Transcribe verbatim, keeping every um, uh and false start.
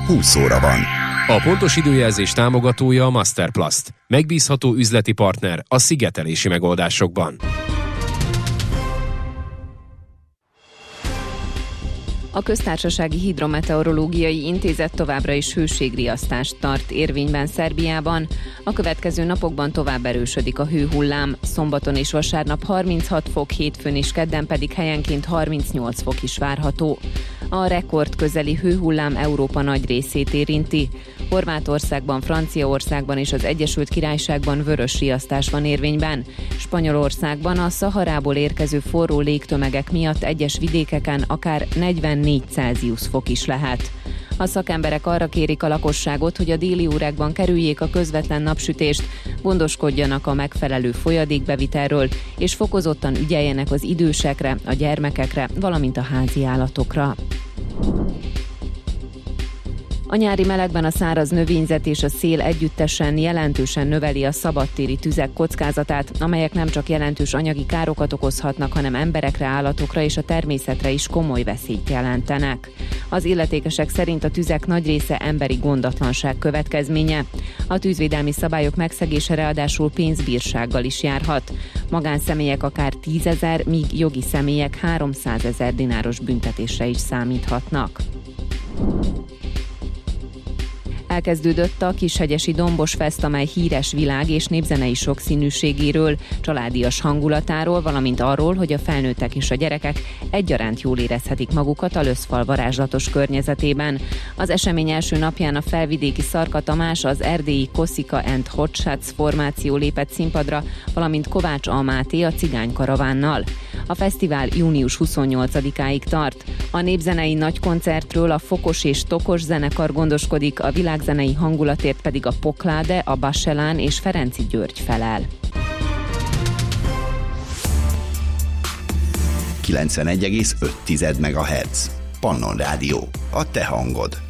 húsz óra van. A pontos időjelzés támogatója a Masterplast. Megbízható üzleti partner a szigetelési megoldásokban. A Köztársasági Hidrometeorológiai Intézet továbbra is hőségriasztást tart érvényben Szerbiában. A következő napokban tovább erősödik a hőhullám. Szombaton és vasárnap harminchat fok, hétfőn és kedden pedig helyenként harmincnyolc fok is várható. A rekord közeli hőhullám Európa nagy részét érinti. Horvátországban, Franciaországban és az Egyesült Királyságban vörös riasztás van érvényben. Spanyolországban a Szaharából érkező forró légtömegek miatt egyes vidékeken akár negyvennégy Celsius fok is lehet. A szakemberek arra kérik a lakosságot, hogy a déli órákban kerüljék a közvetlen napsütést, gondoskodjanak a megfelelő folyadékbevitelről, és fokozottan ügyeljenek az idősekre, a gyermekekre, valamint a házi állatokra. A nyári melegben a száraz növényzet és a szél együttesen jelentősen növeli a szabadtéri tüzek kockázatát, amelyek nem csak jelentős anyagi károkat okozhatnak, hanem emberekre, állatokra és a természetre is komoly veszélyt jelentenek. Az illetékesek szerint a tüzek nagy része emberi gondatlanság következménye. A tűzvédelmi szabályok megszegése ráadásul pénzbírsággal is járhat. Magánszemélyek akár tízezer, míg jogi személyek háromszázezer dináros büntetésre is számíthatnak. Elkezdődött a Kishegyesi Dombos Fest, amely híres világ- és népzenei sokszínűségéről, családias hangulatáról, valamint arról, hogy a felnőttek és a gyerekek egyaránt jól érezhetik magukat a Löszfal varázslatos környezetében. Az esemény első napján a felvidéki Szarka Tamás, az erdélyi Koszika and Hotshots formáció lépett színpadra, valamint Kovács A. Máté a Cigány Karavánnal. A fesztivál június huszonnyolcadikáig tart. A népzenei nagykoncertről a Fokos és Tokos zenekar gondoskodik, a világzenei hangulatért pedig a Pokláde, a Baselán és Ferenci György felel. kilencvenegy egész öt megahertz. Pannon Rádió. A te hangod.